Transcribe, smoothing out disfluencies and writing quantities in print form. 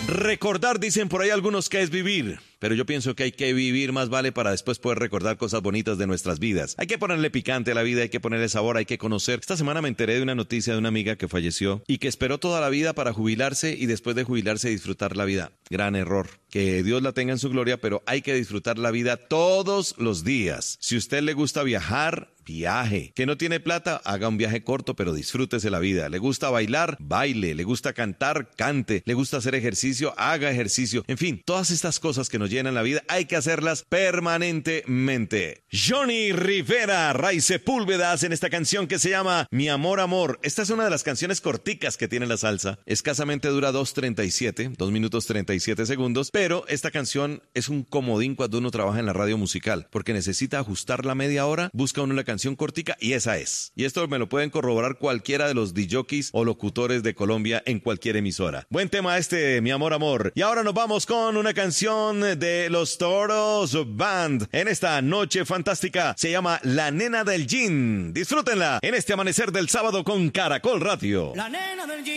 Recordar, dicen por ahí algunos, que es vivir. Pero yo pienso que hay que vivir más vale para después poder recordar cosas bonitas de nuestras vidas. Hay que ponerle picante a la vida, hay que ponerle sabor, hay que conocer. Esta semana me enteré de una noticia de una amiga que falleció y que esperó toda la vida para jubilarse y después de jubilarse disfrutar la vida. Gran error. Que Dios la tenga en su gloria, pero hay que disfrutar la vida todos los días. Si a usted le gusta viajar, viaje. Que no tiene plata, haga un viaje corto, pero disfrútese la vida. Le gusta bailar, baile. Le gusta cantar, cante. Le gusta hacer ejercicio, haga ejercicio. En fin, todas estas cosas que nos llenan la vida hay que hacerlas permanentemente. Johnny Rivera, Ray Sepúlveda hacen esta canción que se llama Mi Amor Amor. Esta es una de las canciones corticas que tiene la salsa. Escasamente dura 2 minutos 37 segundos, pero esta canción es un comodín cuando uno trabaja en la radio musical, porque necesita ajustar la media hora, busca uno la canción cortica y esa es. Y esto me lo pueden corroborar cualquiera de los DJs o locutores de Colombia en cualquier emisora. Buen tema este, Mi Amor Amor. Y ahora nos vamos con una canción de Los Toros Band. En esta noche fantástica se llama La Nena del Gin. Disfrútenla en este amanecer del sábado con Caracol Radio. La nena del gin.